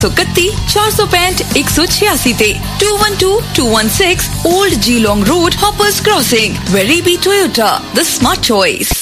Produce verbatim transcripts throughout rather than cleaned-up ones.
इकत्ती चार सौ पैंठ एक सौ छियासी ते to one two to one six old Geelong road hoppers crossing वेरीबी Toyota the smart choice.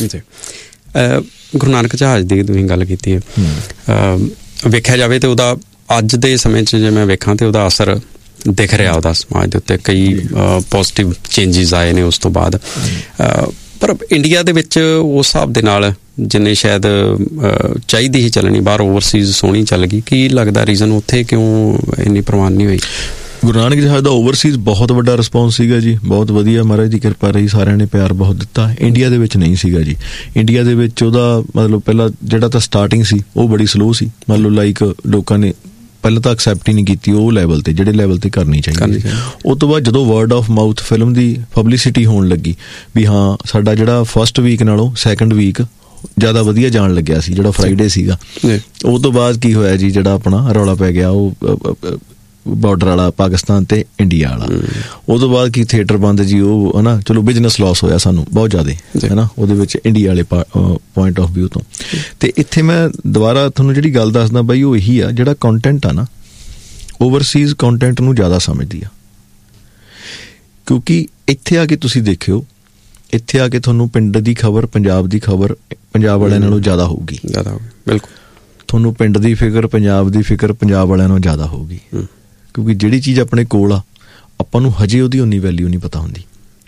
Guru Nanak ਜਹਾਜ਼ ਦੀ ਤੁਸੀਂ ਗੱਲ ਕੀਤੀ ਹੈ, ਵੇਖਿਆ ਜਾਵੇ ਤਾਂ ਉਹਦਾ ਅੱਜ ਦੇ ਸਮੇਂ 'ਚ ਜੇ ਮੈਂ ਵੇਖਾਂ ਤਾਂ ਉਹਦਾ ਅਸਰ ਦਿਖ ਰਿਹਾ ਉਹਦਾ ਸਮਾਜ ਦੇ ਉੱਤੇ। ਕਈ ਪੋਜ਼ੀਟਿਵ ਚੇਂਜਿਸ ਆਏ ਨੇ ਉਸ ਤੋਂ ਬਾਅਦ, ਪਰ ਇੰਡੀਆ ਦੇ ਵਿੱਚ ਉਸ ਹਿਸਾਬ ਦੇ ਨਾਲ ਜਿੰਨੇ ਸ਼ਾਇਦ ਚਾਹੀਦੀ ਹੀ ਚੱਲਣੀ, ਬਾਹਰ ਓਵਰਸੀਜ਼ ਸੋਹਣੀ ਚੱਲ ਗਈ। ਕੀ ਲੱਗਦਾ ਰੀਜ਼ਨ ਉੱਥੇ ਕਿਉਂ ਇੰਨੀ ਪ੍ਰਵਾਨ ਨਹੀਂ ਹੋਈ? ਗੁਰੂ ਨਾਨਕ ਜਹਾਜ਼ ਦਾ ਓਵਰਸੀਜ਼ ਬਹੁਤ ਵੱਡਾ ਰਿਸਪੌਂਸ ਸੀਗਾ ਜੀ, ਬਹੁਤ ਵਧੀਆ, ਮਹਾਰਾਜ ਦੀ ਕਿਰਪਾ ਰਹੀ, ਸਾਰਿਆਂ ਨੇ ਪਿਆਰ ਬਹੁਤ ਦਿੱਤਾ। ਇੰਡੀਆ ਦੇ ਵਿੱਚ ਨਹੀਂ ਸੀਗਾ ਜੀ। ਇੰਡੀਆ ਦੇ ਵਿੱਚ ਉਹਦਾ ਮਤਲਬ ਪਹਿਲਾਂ ਜਿਹੜਾ ਤਾਂ ਸਟਾਰਟਿੰਗ ਸੀ ਉਹ ਬੜੀ ਸਲੋ ਸੀ, ਮਤਲਬ ਲਾਈਕ ਲੋਕਾਂ ਨੇ ਪਹਿਲਾਂ ਤਾਂ ਐਕਸੈਪਟ ਹੀ ਨਹੀਂ ਕੀਤੀ ਉਹ ਲੈਵਲ 'ਤੇ ਜਿਹੜੇ ਲੈਵਲ 'ਤੇ ਕਰਨੀ ਚਾਹੀਦੀ। ਉਹ ਤੋਂ ਬਾਅਦ ਜਦੋਂ word of mouth film the publicity ਹੋਣ ਲੱਗੀ ਵੀ ਹਾਂ ਸਾਡਾ ਜਿਹੜਾ ਫਸਟ ਵੀਕ ਨਾਲੋਂ ਸੈਕਿੰਡ ਵੀਕ ਜ਼ਿਆਦਾ ਵਧੀਆ ਜਾਣ ਲੱਗਿਆ ਸੀ, ਜਿਹੜਾ ਫਰਾਈਡੇ ਸੀਗਾ, ਉਹ ਤੋਂ ਬਾਅਦ ਕੀ ਹੋਇਆ ਜੀ, ਜਿਹੜਾ ਆਪਣਾ ਰੌਲਾ ਪੈ ਗਿਆ ਉਹ ਬਾਰਡਰ ਵਾਲਾ ਪਾਕਿਸਤਾਨ ਤੇ ਇੰਡੀਆ ਵਾਲਾ। ਉਹ ਤੋਂ ਬਾਅਦ ਕੀ ਥੀਏਟਰ ਬੰਦ ਜੀ, ਉਹ ਹੈ ਨਾ, ਚਲੋ ਬਿਜ਼ਨਸ ਲਾਸ ਹੋਇਆ ਸਾਨੂੰ ਬਹੁਤ ਜ਼ਿਆਦਾ, ਹੈ ਨਾ, ਉਹਦੇ ਵਿੱਚ ਇੰਡੀਆ ਵਾਲੇ ਪੁਆਇੰਟ ਆਫ ਵਿਊ ਤੋਂ। ਤੇ ਇੱਥੇ ਮੈਂ ਦੁਬਾਰਾ ਤੁਹਾਨੂੰ ਜਿਹੜੀ ਗੱਲ ਦੱਸਦਾ ਬਾਈ, ਉਹ ਇਹੀ ਆ, ਜਿਹੜਾ ਕੰਟੈਂਟ ਆ ਨਾ, ਓਵਰਸੀਜ਼ ਕੰਟੈਂਟ ਨੂੰ ਜ਼ਿਆਦਾ ਸਮਝਦੀ ਆ। ਕਿਉਂਕਿ ਇੱਥੇ ਆ ਕੇ ਤੁਸੀਂ ਦੇਖਿਓ, ਇੱਥੇ ਆ ਕੇ ਤੁਹਾਨੂੰ ਪਿੰਡ ਦੀ ਖਬਰ, ਪੰਜਾਬ ਦੀ ਖਬਰ ਪੰਜਾਬ ਵਾਲਿਆਂ ਨਾਲੋਂ ਜ਼ਿਆਦਾ ਹੋਊਗੀ। ਜ਼ਿਆਦਾ ਹੋਊਗੀ, ਬਿਲਕੁਲ। ਤੁਹਾਨੂੰ ਪਿੰਡ ਦੀ ਫਿਕਰ, ਪੰਜਾਬ ਦੀ ਫਿਕਰ ਪੰਜਾਬ ਵਾਲਿਆਂ ਨਾਲੋਂ ਜ਼ਿਆਦਾ ਹੋਊਗੀ। ਕਿਉਂਕਿ ਜਿਹੜੀ ਚੀਜ਼ ਆਪਣੇ ਕੋਲ ਆ, ਆਪਾਂ ਨੂੰ ਹਜੇ ਉਹਦੀ ਉਨੀ ਵੈਲਿਊ ਨਹੀਂ ਪਤਾ ਹੁੰਦੀ।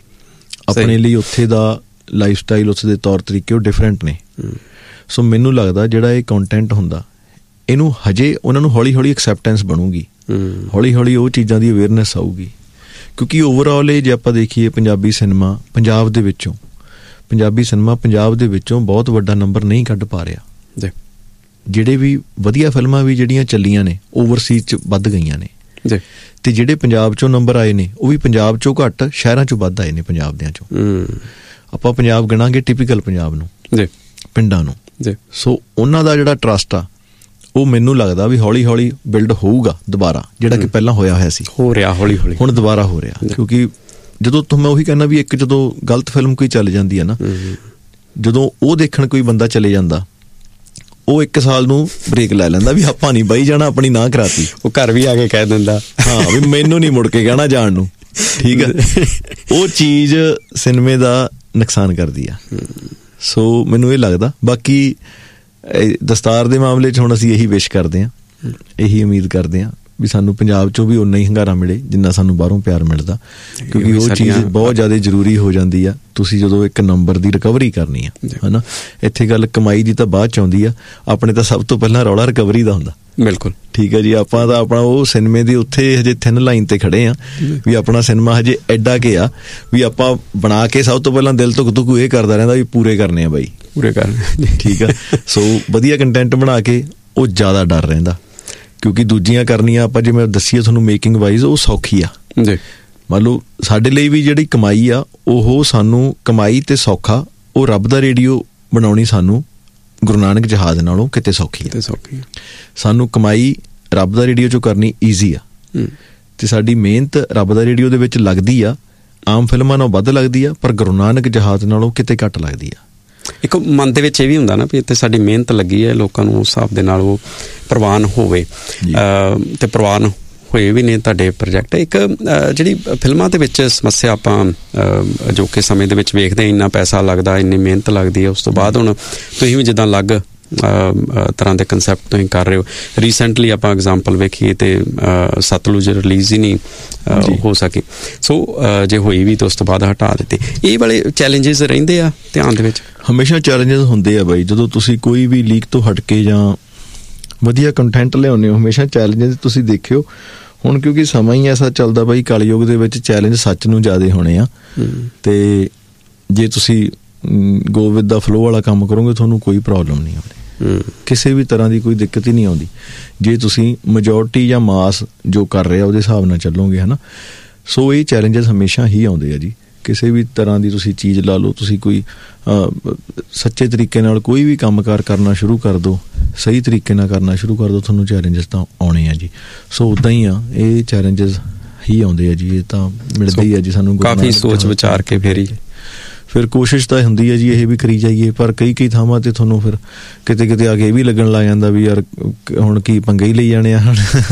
ਆਪਣੇ ਲਈ ਉੱਥੇ ਦਾ ਲਾਈਫ ਸਟਾਈਲ, ਉੱਥੇ ਦੇ ਤੌਰ ਤਰੀਕੇ ਉਹ ਡਿਫਰੈਂਟ ਨੇ। ਸੋ ਮੈਨੂੰ ਲੱਗਦਾ ਜਿਹੜਾ ਇਹ ਕੰਟੈਂਟ ਹੁੰਦਾ, ਇਹਨੂੰ ਹਜੇ ਉਹਨਾਂ ਨੂੰ ਹੌਲੀ ਹੌਲੀ ਐਕਸੈਪਟੈਂਸ ਬਣੂਗੀ, ਹੌਲੀ ਹੌਲੀ ਉਹ ਚੀਜ਼ਾਂ ਦੀ ਅਵੇਅਰਨੈਸ ਆਊਗੀ। ਕਿਉਂਕਿ ਓਵਰਆਲ ਇਹ ਜੇ ਆਪਾਂ ਦੇਖੀਏ, ਪੰਜਾਬੀ ਸਿਨੇਮਾ ਪੰਜਾਬ ਦੇ ਵਿੱਚੋਂ ਪੰਜਾਬੀ ਸਿਨੇਮਾ ਪੰਜਾਬ ਦੇ ਵਿੱਚੋਂ ਬਹੁਤ ਵੱਡਾ ਨੰਬਰ ਨਹੀਂ ਕੱਢ ਪਾ ਰਿਹਾ। ਜਿਹੜੇ ਵੀ ਵਧੀਆ ਫਿਲਮਾਂ ਵੀ ਜਿਹੜੀਆਂ ਚੱਲੀਆਂ ਨੇ ਓਵਰਸੀਜ਼ 'ਚ ਵੱਧ ਗਈਆਂ ਨੇ, ਤੇ ਜਿਹੜੇ ਪੰਜਾਬ 'ਚੋਂ ਨੰਬਰ ਆਏ ਨੇ ਉਹ ਵੀ ਪੰਜਾਬ 'ਚੋਂ ਘੱਟ, ਸ਼ਹਿਰਾਂ 'ਚੋਂ ਵੱਧ ਆਏ ਨੇ ਪੰਜਾਬ ਦਿਆਂ 'ਚੋਂ। ਆਪਾਂ ਪੰਜਾਬ ਗਿਣਾਂਗੇ ਟਿਪੀਕਲ ਪੰਜਾਬ ਨੂੰ, ਪਿੰਡਾਂ ਨੂੰ। ਸੋ ਉਹਨਾਂ ਦਾ ਜਿਹੜਾ ਟਰਸਟ ਆ, ਉਹ ਮੈਨੂੰ ਲੱਗਦਾ ਵੀ ਹੌਲੀ ਹੌਲੀ ਬਿਲਡ ਹੋਊਗਾ ਦੁਬਾਰਾ, ਜਿਹੜਾ ਕਿ ਪਹਿਲਾਂ ਹੋਇਆ ਹੋਇਆ ਸੀ, ਹੋ ਰਿਹਾ ਹੌਲੀ ਹੌਲੀ, ਹੁਣ ਦੁਬਾਰਾ ਹੋ ਰਿਹਾ। ਕਿਉਂਕਿ ਜਦੋਂ ਮੈਂ ਉਹੀ ਕਹਿੰਦਾ ਵੀ ਇੱਕ ਜਦੋਂ ਗਲਤ ਫਿਲਮ ਕੋਈ ਚੱਲ ਜਾਂਦੀ ਹੈ ਨਾ, ਜਦੋਂ ਉਹ ਦੇਖਣ ਕੋਈ ਬੰਦਾ ਚਲੇ ਜਾਂਦਾ, ਉਹ ਇੱਕ ਸਾਲ ਨੂੰ ਬ੍ਰੇਕ ਲੈ ਲੈਂਦਾ ਵੀ ਆਪਾਂ ਨਹੀਂ ਬਾਈ ਜਾਣਾ, ਆਪਣੀ ਨਾ ਕਰਾਤੀ। ਉਹ ਘਰ ਵੀ ਆ ਕੇ ਕਹਿ ਦਿੰਦਾ ਹਾਂ ਵੀ ਮੈਨੂੰ ਨਹੀਂ ਮੁੜ ਕੇ ਕਹਿਣਾ ਜਾਣ ਨੂੰ, ਠੀਕ ਹੈ। ਉਹ ਚੀਜ਼ ਸਿਨੇਮੇ ਦਾ ਨੁਕਸਾਨ ਕਰਦੀ ਆ। ਸੋ ਮੈਨੂੰ ਇਹ ਲੱਗਦਾ। ਬਾਕੀ ਦਸਤਾਰ ਦੇ ਮਾਮਲੇ 'ਚ ਹੁਣ ਅਸੀਂ ਇਹੀ ਵਿਸ਼ ਕਰਦੇ ਹਾਂ, ਇਹੀ ਉਮੀਦ ਕਰਦੇ ਹਾਂ ਵੀ ਸਾਨੂੰ ਪੰਜਾਬ 'ਚੋਂ ਵੀ ਓਨਾ ਹੀ ਹੁੰਗਾਰਾ ਮਿਲੇ ਜਿੰਨਾ ਸਾਨੂੰ ਬਾਹਰੋਂ ਪਿਆਰ ਮਿਲਦਾ। ਕਿਉਂਕਿ ਉਹ ਚੀਜ਼ ਬਹੁਤ ਜ਼ਿਆਦਾ ਜ਼ਰੂਰੀ ਹੋ ਜਾਂਦੀ ਆ। ਤੁਸੀਂ ਜਦੋਂ ਇੱਕ ਨੰਬਰ ਦੀ ਰਿਕਵਰੀ ਕਰਨੀ ਆ, ਹੈ ਨਾ, ਇੱਥੇ ਗੱਲ ਕਮਾਈ ਦੀ ਤਾਂ ਬਾਅਦ 'ਚ ਆਉਂਦੀ ਆ, ਆਪਣੇ ਤਾਂ ਸਭ ਤੋਂ ਪਹਿਲਾਂ ਰੌਲਾ ਰਿਕਵਰੀ ਦਾ ਹੁੰਦਾ। ਬਿਲਕੁਲ ਠੀਕ ਹੈ ਜੀ। ਆਪਾਂ ਤਾਂ ਆਪਣਾ ਉਹ ਸਿਨੇਮੇ ਦੇ ਉੱਥੇ ਹਜੇ ਥਿਨ ਲਾਈਨ ਤੇ ਖੜੇ ਆ ਵੀ ਆਪਣਾ ਸਿਨੇਮਾ ਹਜੇ ਐਡਾ ਕਿ ਆ ਵੀ ਆਪਾਂ ਬਣਾ ਕੇ ਸਭ ਤੋਂ ਪਹਿਲਾਂ ਦਿਲ ਧੁੱਕ ਧੁੱਕ ਇਹ ਕਰਦਾ ਰਹਿੰਦਾ ਵੀ ਪੂਰੇ ਕਰਨੇ ਆ ਬਾਈ, ਪੂਰੇ ਕਰਨੇ, ਠੀਕ ਆ। ਸੋ ਵਧੀਆ ਕੰਟੈਂਟ ਬਣਾ ਕੇ ਉਹ ਜ਼ਿਆਦਾ ਡਰ ਰਹਿੰਦਾ। ਕਿਉਂਕਿ ਦੂਜੀਆਂ ਕਰਨੀਆਂ ਆਪਾਂ ਜਿਵੇਂ ਦੱਸੀਏ ਤੁਹਾਨੂੰ ਮੇਕਿੰਗ ਵਾਈਜ਼ ਉਹ ਸੌਖੀ ਆ ਜੀ। ਮੰਨ ਲਓ ਸਾਡੇ ਲਈ ਵੀ ਜਿਹੜੀ ਕਮਾਈ ਆ, ਉਹ ਸਾਨੂੰ ਕਮਾਈ ਤੇ ਸੌਖਾ, ਉਹ ਰੱਬ ਦਾ ਰੇਡੀਓ ਬਣਾਉਣੀ ਸਾਨੂੰ ਗੁਰੂ ਨਾਨਕ ਜਹਾਜ਼ ਨਾਲੋਂ ਕਿਤੇ ਸੌਖੀ ਆ। ਸੌਖੀ ਸਾਨੂੰ ਕਮਾਈ ਰੱਬ ਦਾ ਰੇਡੀਓ 'ਚੋਂ ਕਰਨੀ ਈਜ਼ੀ ਆ, ਤੇ ਸਾਡੀ ਮਿਹਨਤ ਰੱਬ ਦਾ ਰੇਡੀਓ ਦੇ ਵਿੱਚ ਲੱਗਦੀ ਆ, ਆਮ ਫਿਲਮਾਂ ਨਾਲੋਂ ਵੱਧ ਲੱਗਦੀ ਆ, ਪਰ ਗੁਰੂ ਨਾਨਕ ਜਹਾਜ਼ ਨਾਲੋਂ ਕਿਤੇ ਘੱਟ ਲੱਗਦੀ ਆ। ਇੱਕ ਮਨ ਦੇ ਵਿੱਚ ਇਹ ਵੀ ਹੁੰਦਾ ਨਾ ਵੀ ਇੱਥੇ ਸਾਡੀ ਮਿਹਨਤ ਲੱਗੀ ਹੈ, ਲੋਕਾਂ ਨੂੰ ਉਸ ਹਿਸਾਬ ਦੇ ਨਾਲ ਉਹ ਪ੍ਰਵਾਨ ਹੋਵੇ, ਤੇ ਪ੍ਰਵਾਨ ਹੋਏ ਵੀ ਨੇ ਤੁਹਾਡੇ ਪ੍ਰੋਜੈਕਟ। ਇੱਕ ਜਿਹੜੀ ਫਿਲਮਾਂ ਦੇ ਵਿੱਚ ਸਮੱਸਿਆ ਆਪਾਂ ਅਜੋਕੇ ਸਮੇਂ ਦੇ ਵਿੱਚ ਵੇਖਦੇ, ਇੰਨਾ ਪੈਸਾ ਲੱਗਦਾ, ਇੰਨੀ ਮਿਹਨਤ ਲੱਗਦੀ ਹੈ, ਉਸ ਤੋਂ ਬਾਅਦ ਹੁਣ ਤੁਸੀਂ ਵੀ ਜਿੱਦਾਂ ਅਲੱਗ ਤਰ੍ਹਾਂ ਦੇ ਕੰਸੈਪਟ ਤੁਸੀਂ ਕਰ ਰਹੇ ਹੋ। ਰੀਸੈਂਟਲੀ ਆਪਾਂ ਐਗਜ਼ਾਮਪਲ ਵੇਖੀਏ ਤੇ ਸਤਲੁਜ ਰਿਲੀਜ਼ ਹੀ ਨਹੀਂ ਹੋ ਸਕੀ, ਸੋ ਜੇ ਹੋਈ ਵੀ ਤਾਂ ਉਸ ਤੋਂ ਬਾਅਦ ਹਟਾ ਦਿੱਤੀ। ਇਹ ਵਾਲੇ ਚੈਲੰਜਿਸ ਰਹਿੰਦੇ ਆ ਧਿਆਨ ਦੇ ਵਿੱਚ? ਹਮੇਸ਼ਾ ਚੈਲੰਜਿਸ ਹੁੰਦੇ ਆ ਬਾਈ, ਜਦੋਂ ਤੁਸੀਂ ਕੋਈ ਵੀ ਲੀਕ ਤੋਂ ਹਟ ਕੇ ਜਾਂ ਵਧੀਆ ਕੰਟੈਂਟ ਲਿਆਉਂਦੇ ਹੋ, ਹਮੇਸ਼ਾ ਚੈਲੰਜਿਸ ਤੁਸੀਂ ਦੇਖਿਓ। ਹੁਣ ਕਿਉਂਕਿ ਸਮਾਂ ਹੀ ਐਸਾ ਚੱਲਦਾ ਬਾਈ, ਕਲਯੁੱਗ ਦੇ ਵਿੱਚ ਚੈਲੰਜ ਸੱਚ ਨੂੰ ਜ਼ਿਆਦਾ ਹੋਣੇ ਆ, ਤੇ ਜੇ ਤੁਸੀਂ ਗੋ ਵਿਦ ਦਾ ਫਲੋ ਵਾਲਾ ਕੰਮ ਕਰੋਗੇ ਤੁਹਾਨੂੰ ਕੋਈ ਪ੍ਰੋਬਲਮ ਨਹੀਂ ਆਉਂਦੀ, ਕਿਸੇ ਵੀ ਤਰ੍ਹਾਂ ਦੀ ਕੋਈ ਦਿੱਕਤ ਹੀ ਨਹੀਂ ਆਉਂਦੀ, ਜੇ ਤੁਸੀਂ ਮੈਜੋਰਟੀ ਜਾਂ ਮਾਸ ਜੋ ਕਰ ਰਿਹਾ ਉਹਦੇ ਹਿਸਾਬ ਨਾਲ ਚੱਲੋਗੇ, ਹੈ ਨਾ। ਸੋ ਇਹ ਚੈਲੰਜਸ ਹਮੇਸ਼ਾ ਹੀ ਆਉਂਦੇ ਆ ਜੀ। ਕਿਸੇ ਵੀ ਤਰ੍ਹਾਂ ਦੀ ਤੁਸੀਂ ਚੀਜ਼ ਲਾ ਲਓ, ਤੁਸੀਂ ਕੋਈ ਸੱਚੇ ਤਰੀਕੇ ਨਾਲ ਕੋਈ ਵੀ ਕੰਮ ਕਾਰ ਕਰਨਾ ਸ਼ੁਰੂ ਕਰ ਦਿਓ, ਸਹੀ ਤਰੀਕੇ ਨਾਲ ਕਰਨਾ ਸ਼ੁਰੂ ਕਰ ਦਿਓ, ਤੁਹਾਨੂੰ ਚੈਲੰਜਸ ਤਾਂ ਆਉਣੇ ਆ ਜੀ। ਸੋ ਉੱਦਾਂ ਹੀ ਆ, ਇਹ ਚੈਲੰਜਸ ਹੀ ਆਉਂਦੇ ਆ ਜੀ, ਇਹ ਤਾਂ ਮਿਲਦੇ ਹੀ ਆ ਜੀ ਸਾਨੂੰ, ਕਾਫੀ ਸੋਚ ਵਿਚਾਰ ਕੇ ਫੇਰ ਹੀ ਫਿਰ ਕੋਸ਼ਿਸ਼ ਤਾਂ ਹੁੰਦੀ ਹੈ ਜੀ ਇਹ ਵੀ ਕਰੀ ਜਾਈਏ, ਪਰ ਕਈ ਕਈ ਥਾਵਾਂ ਤੇ ਤੁਹਾਨੂੰ ਫਿਰ ਕਿਤੇ ਕਿਤੇ ਆ ਕੇ ਇਹ ਵੀ ਲੱਗਣ ਲੱਗ ਜਾਂਦਾ ਵੀ ਯਾਰ ਹੁਣ ਕੀ ਪੰਗੇ ਹੀ ਲਈ ਜਾਣੇ ਆ ਹੁਣ